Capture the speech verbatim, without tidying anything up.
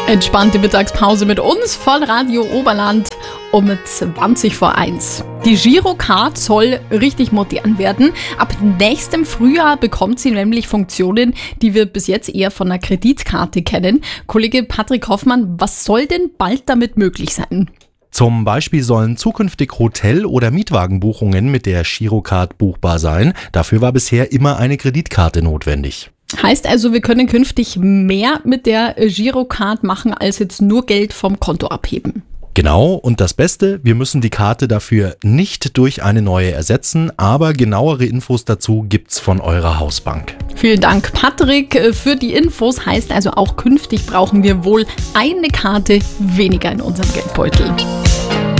Entspannte Mittagspause mit uns von Radio Oberland um zwanzig vor eins. Die Girocard soll richtig modern werden. Ab nächstem Frühjahr bekommt sie nämlich Funktionen, die wir bis jetzt eher von einer Kreditkarte kennen. Kollege Patrick Hoffmann, was soll denn bald damit möglich sein? Zum Beispiel sollen zukünftig Hotel- oder Mietwagenbuchungen mit der Girocard buchbar sein. Dafür war bisher immer eine Kreditkarte notwendig. Heißt also, wir können künftig mehr mit der Girocard machen, als jetzt nur Geld vom Konto abheben. Genau, und das Beste, wir müssen die Karte dafür nicht durch eine neue ersetzen, aber genauere Infos dazu gibt's von eurer Hausbank. Vielen Dank, Patrick, für die Infos. Heißt also, auch künftig brauchen wir wohl eine Karte weniger in unserem Geldbeutel.